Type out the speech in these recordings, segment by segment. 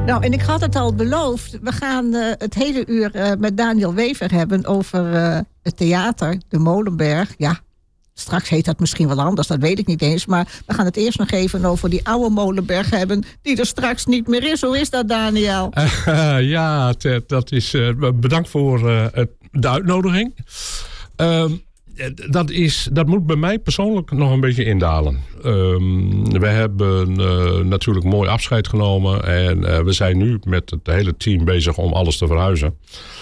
Nou, en ik had het al beloofd. We gaan het hele uur met Daniel Wever hebben over het theater, de Molenberg. Ja, straks heet dat misschien wel anders, dat weet ik niet eens. Maar we gaan het eerst nog even over die oude Molenberg hebben, die er straks niet meer is. Hoe is dat, Daniel? Ja, dat is... bedankt voor de uitnodiging. Dat moet bij mij persoonlijk nog een beetje indalen. We hebben natuurlijk mooi afscheid genomen. En we zijn nu met het hele team bezig om alles te verhuizen.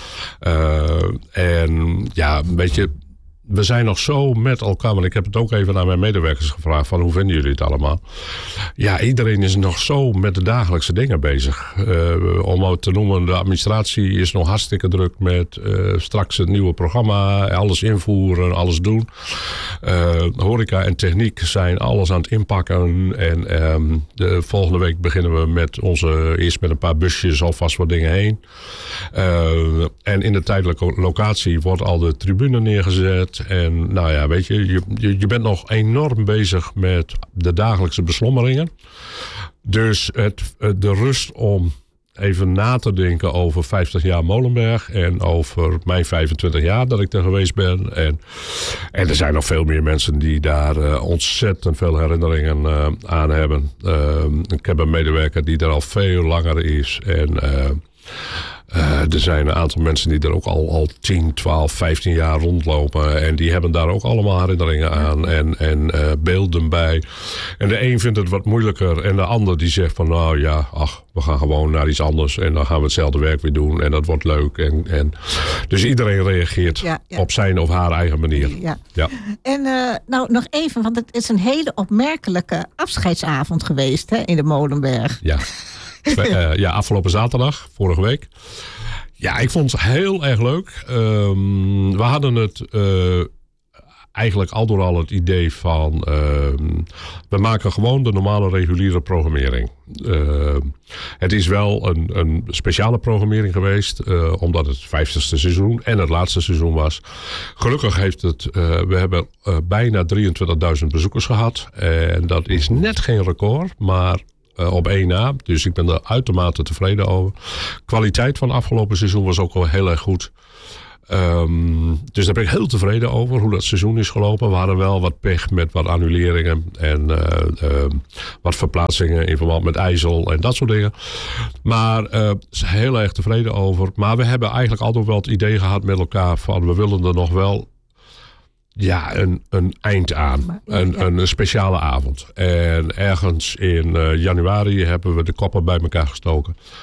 En ja, een beetje... We zijn nog zo met elkaar, want ik heb het ook even aan mijn medewerkers gevraagd van hoe vinden jullie het allemaal? Ja, iedereen is nog zo met de dagelijkse dingen bezig. Om het te noemen, de administratie is nog hartstikke druk met straks het nieuwe programma, alles invoeren, alles doen. Horeca en techniek zijn alles aan het inpakken en de volgende week beginnen we met eerst met een paar busjes alvast wat dingen heen. En in de tijdelijke locatie wordt al de tribune neergezet. En nou ja, weet je bent nog enorm bezig met de dagelijkse beslommeringen. Dus de rust om even na te denken over 50 jaar Molenberg en over mijn 25 jaar dat ik er geweest ben. En er zijn nog veel meer mensen die daar ontzettend veel herinneringen aan hebben. Ik heb een medewerker die er al veel langer is en... er zijn een aantal mensen die er ook al 10, 12, 15 jaar rondlopen. En die hebben daar ook allemaal herinneringen aan. En beelden bij. En de een vindt het wat moeilijker. En de ander die zegt van nou ja, we gaan gewoon naar iets anders. En dan gaan we hetzelfde werk weer doen. En dat wordt leuk. Dus iedereen reageert op zijn of haar eigen manier. Ja. En nou nog even, want het is een hele opmerkelijke afscheidsavond geweest in de Molenberg. Ja. Afgelopen zaterdag, vorige week. Ja, ik vond het heel erg leuk. We hadden het eigenlijk al door al het idee van... we maken gewoon de normale reguliere programmering. Het is wel een speciale programmering geweest... omdat het 50ste seizoen en het laatste seizoen was. Gelukkig heeft we hebben bijna 23.000 bezoekers gehad. En dat is net geen record, maar... op 1 na. Dus ik ben er uitermate tevreden over. Kwaliteit van het afgelopen seizoen was ook wel heel erg goed. Dus daar ben ik heel tevreden over hoe dat seizoen is gelopen. We hadden wel wat pech met wat annuleringen en wat verplaatsingen in verband met IJssel en dat soort dingen. Maar heel erg tevreden over. Maar we hebben eigenlijk altijd wel het idee gehad met elkaar van we willen er nog wel een eind aan. Een speciale avond. En ergens in januari hebben we de koppen bij elkaar gestoken.